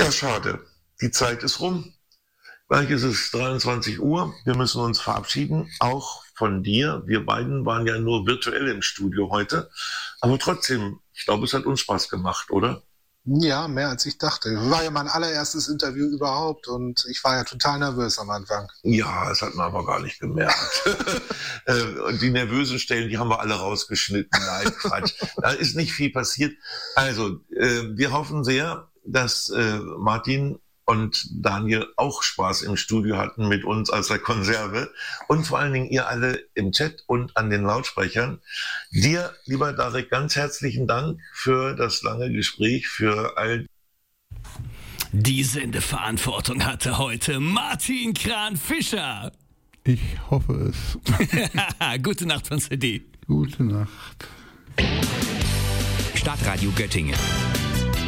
Ja, schade. Die Zeit ist rum. Gleich ist es 23 Uhr. Wir müssen uns verabschieden, auch von dir. Wir beiden waren ja nur virtuell im Studio heute. Aber trotzdem, ich glaube, es hat uns Spaß gemacht, oder? Ja, mehr als ich dachte. War ja mein allererstes Interview überhaupt und ich war ja total nervös am Anfang. Ja, das hat man aber gar nicht gemerkt. Und die nervösen Stellen, die haben wir alle rausgeschnitten. Nein, Quatsch. Da ist nicht viel passiert. Also, wir hoffen sehr, dass Martin und Daniel auch Spaß im Studio hatten mit uns als der Konserve und vor allen Dingen ihr alle im Chat und an den Lautsprechern. Dir, lieber Darek, ganz herzlichen Dank für das lange Gespräch, für all die Sendeverantwortung hatte heute Martin Kran-Fischer. Ich hoffe es. Gute Nacht von CD. Gute Nacht. Stadtradio Göttingen.